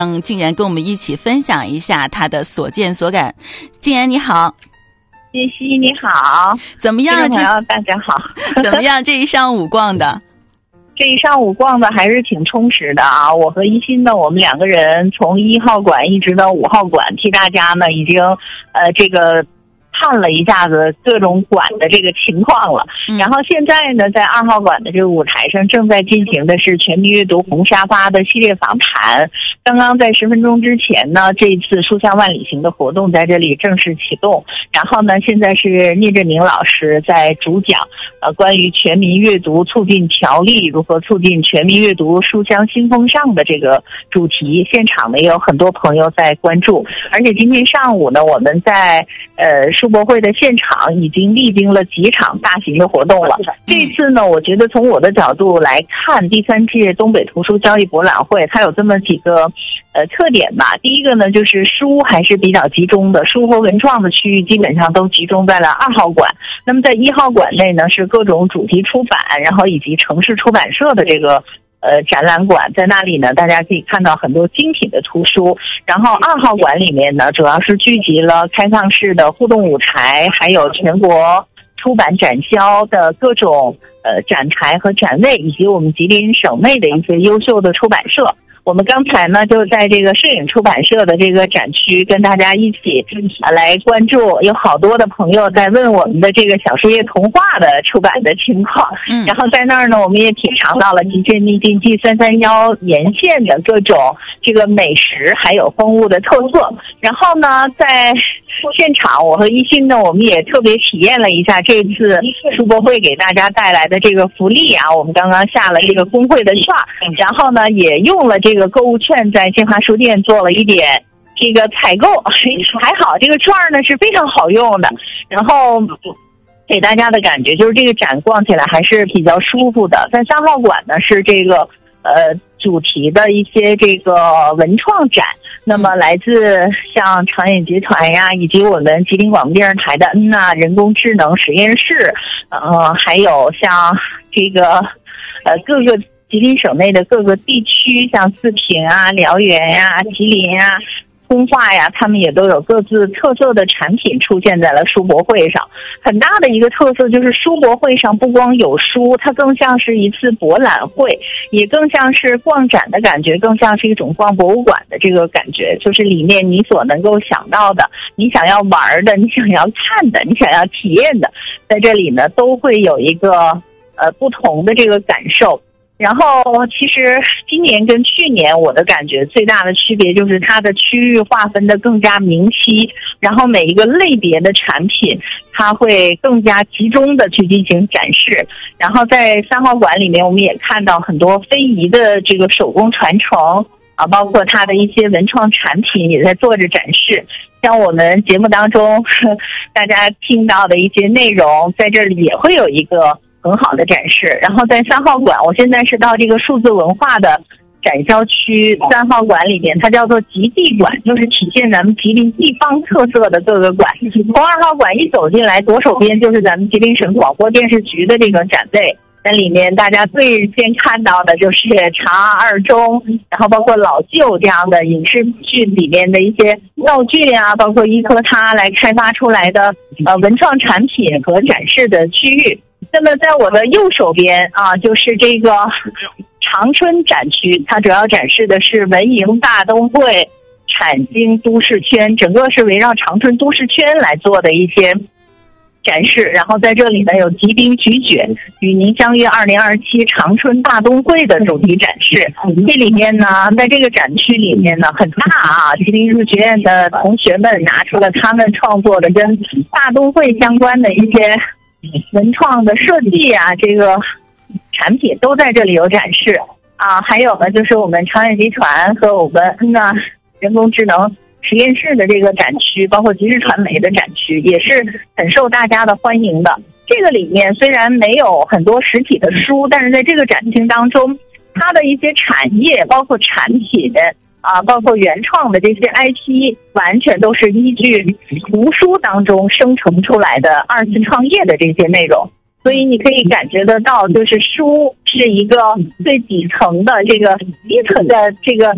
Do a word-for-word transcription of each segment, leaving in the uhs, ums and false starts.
嗯，静言跟我们一起分享一下他的所见所感。静言你好。 叶希你好， 怎么样？ 这大家好。 怎么样？这一上午逛的？ 这一上午逛的还是挺充实的啊！我和一心呢，我们两个人从一号馆一直到五号馆，替大家呢已经呃这个看了一下子各种馆的这个情况了。 嗯、 然后现在呢，在二号馆的这个舞台上正在进行的是全民阅读红沙发的系列访谈。刚刚在十分钟之前呢，这一次书香万里行的活动在这里正式启动。然后呢，现在是聂振宁老师在主讲，呃，关于全民阅读促进条例如何促进全民阅读书香新风尚的这个主题。现场呢也有很多朋友在关注，而且今天上午呢，我们在呃书博会的现场已经历经了几场大型的活动了。这一次呢，我觉得从我的角度来看，第三届东北图书交易博览会它有这么几个呃特点吧。第一个呢，就是书还是比较集中的，书和文创的区域基本上都集中在了二号馆。那么在一号馆内呢，是各种主题出版，然后以及城市出版社的这个呃展览馆，在那里呢，大家可以看到很多精品的图书。然后二号馆里面呢，主要是聚集了开放式的互动舞台，还有全国出版展销的各种呃展台和展位，以及我们吉林省内的一些优秀的出版社。我们刚才呢就在这个摄影出版社的这个展区跟大家一起来关注，有好多的朋友在问我们的这个小树叶童话的出版的情况。嗯，然后在那儿呢，我们也品尝到了极限秘境 G 三三一沿线的各种这个美食还有风物的特色。然后呢，在现场我和一心呢，我们也特别体验了一下这次书博会给大家带来的这个福利啊。我们刚刚下了这个工会的券，然后呢也用了这个购物券，在新华书店做了一点这个采购，还好这个券呢是非常好用的。然后给大家的感觉就是这个展逛起来还是比较舒服的。在三号馆呢是这个呃主题的一些这个文创展，那么来自像长远集团呀，以及我们吉林广播电视台的恩纳人工智能实验室，呃，还有像这个呃各个吉林省内的各个地区，像四平啊、辽源呀、吉林啊、通化呀，他们也都有各自特色的产品出现在了书博会上。很大的一个特色就是书博会上不光有书，它更像是一次博览会，也更像是逛展的感觉，更像是一种逛博物馆的这个感觉。就是里面你所能够想到的，你想要玩的，你想要看的，你想要体验的，在这里呢都会有一个呃不同的这个感受。然后其实今年跟去年我的感觉最大的区别就是它的区域划分的更加明晰，然后每一个类别的产品它会更加集中的去进行展示。然后在三号馆里面我们也看到很多非遗的这个手工传承啊，包括它的一些文创产品也在做着展示。像我们节目当中大家听到的一些内容，在这里也会有一个很好的展示。然后在三号馆，我现在是到这个数字文化的展销区，三号馆里面它叫做极地馆，就是体现咱们吉林地方特色的各个馆。从二号馆一走进来，左手边就是咱们吉林省广播电视局的这个展位，那里面大家最先看到的就是长安二中，然后包括老旧这样的影视剧里面的一些道具啊，包括依托它来开发出来的呃文创产品和展示的区域。那么在我的右手边啊，就是这个长春展区，它主要展示的是文营大都会产经都市圈，整个是围绕长春都市圈来做的一些展示。然后在这里呢有吉林菊卷与您相约二零二七长春大都会的主题展示。这里面呢，在这个展区里面呢很大啊，吉林艺术学院的同学们拿出了他们创作的跟大都会相关的一些文创的设计啊，这个产品都在这里有展示啊。还有呢就是我们长远集团和我们嗯啊人工智能实验室的这个展区，包括即时传媒的展区，也是很受大家的欢迎的。这个里面虽然没有很多实体的书，但是在这个展厅当中，它的一些产业包括产品啊，包括原创的这些 I P， 完全都是依据图书当中生成出来的二次创业的这些内容。所以你可以感觉得到，就是书是一个最底层的这个基层的这个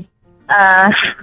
呃。